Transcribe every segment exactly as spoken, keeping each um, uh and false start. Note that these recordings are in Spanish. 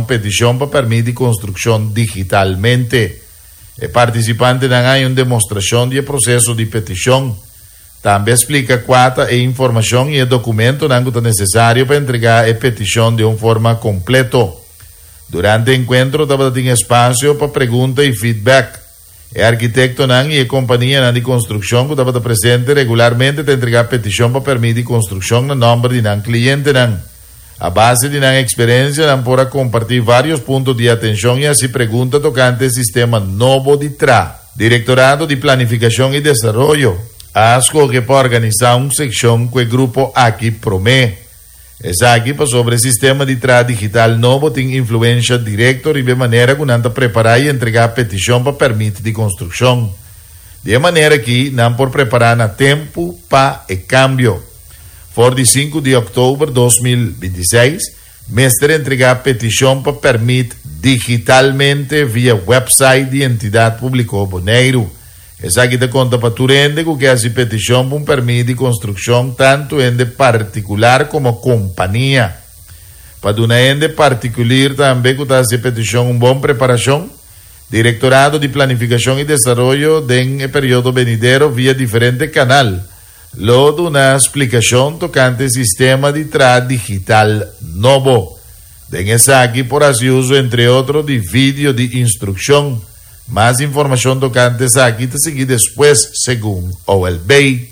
petición para permiso de construcción digitalmente. El participante no hay una demostración del proceso de petición. También explica cuánta e información y el documento no es necesario para entregar la petición de una forma completa. Durante el encuentro también hay espacio para preguntas y feedback. El arquitecto nan y la compañía de construcción que estaba presente regularmente te entregar petición para permiso de construcción en nombre de nan cliente nan. A base de nan experiencia nan podrá compartir varios puntos de atención y así pregunta tocante el sistema nuevo de T R A. Directorado de Planificación y Desarrollo ha escogido para organizar una sección que el grupo aquí promete. Es aquí para sobre el sistema de T R A digital nuevo tiene influencia directa y de manera que nanta preparar y entregar petición para permiso de construcción. De manera que nan por preparar a tiempo para el cambio. Por el cinco de octubre de dos mil veintiséis, mestre entregar petición para permiso digitalmente vía website de entidad pública Bonaire. Es aquí te conta para tu rende que hace petición para un permiso de construcción tanto en de particular como compañía. Para una ende particular también que hace petición una buena preparación. Directorado de Planificación y Desarrollo en el periodo venidero vía diferente canal. Luego una explicación tocante el sistema de T R A digital nuevo. Den esa aquí por así uso entre otros de vídeo de instrucción. Más información tocante esa aquí te seguí después según O L B.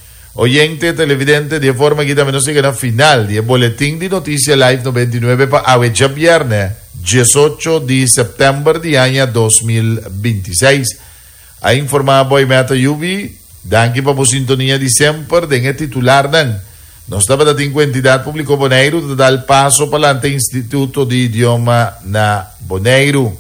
Oyente televidente de forma que también nos sigue al final del boletín de noticias live noventa y nueve para Avecha viernes dieciocho de septiembre de año dos mil veintiséis. A informar Boy Meta Yubi. Danke para sintonía de siempre de el titular dan. Nos estaba dando entidad pública Bonaire de dar el paso para el Instituto de Idioma na Bonaire.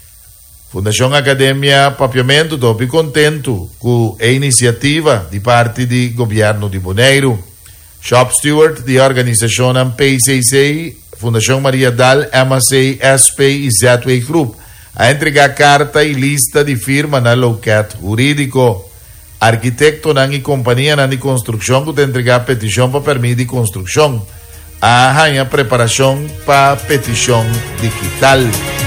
Fundación Academia Papiamento topi contento con la iniciativa de parte del gobierno de Bonaire. Shop Steward de organización P C C, Fundación Maria Dal, M C, S P y Z-Way Group a entregar carta y lista de firma na locat jurídico. Arquitecto nan y compañía nan de construcción que te entrega petición para permiso de construcción. Ajá, preparación para petición digital.